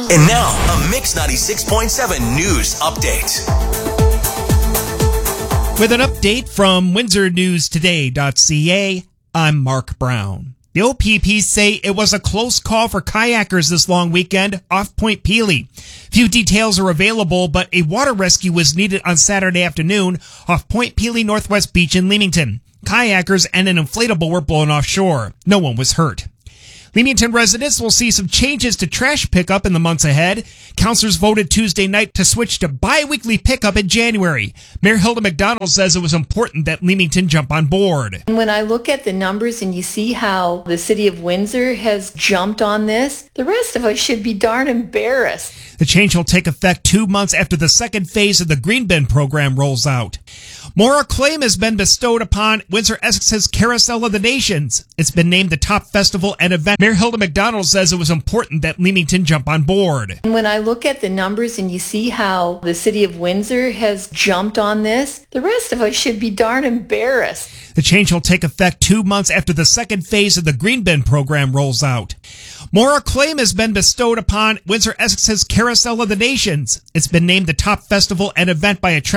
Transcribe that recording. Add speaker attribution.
Speaker 1: And now, a Mix 96.7 news update.
Speaker 2: With an update from WindsorNewsToday.ca, I'm Mark Brown. The OPP say it was a close call for kayakers this long weekend off Point Pelee. Few details are available, but a water rescue was needed on Saturday afternoon off Point Pelee Northwest Beach in Leamington. Kayakers and an inflatable were blown offshore. No one was hurt. Leamington residents will see some changes to trash pickup in the months ahead. Councilors voted Tuesday night to switch to bi-weekly pickup in January. Mayor Hilda McDonald says it was important that Leamington jump on board.
Speaker 3: When I look at the numbers and you see how the city of Windsor has jumped on this, the rest of us should be darn embarrassed.
Speaker 2: The change will take effect 2 months after the second phase of the Green Bin program rolls out. More acclaim has been bestowed upon Windsor-Essex's Carousel of the Nations. It's been named the top festival and event. Mayor Hilda McDonald says it was important that Leamington jump on board.
Speaker 3: When I look at the numbers and you see how the city of Windsor has jumped on this, the rest of us should be darn embarrassed.
Speaker 2: The change will take effect 2 months after the second phase of the Green Bin program rolls out. More acclaim has been bestowed upon Windsor-Essex's Carousel of the Nations. It's been named the top festival and event by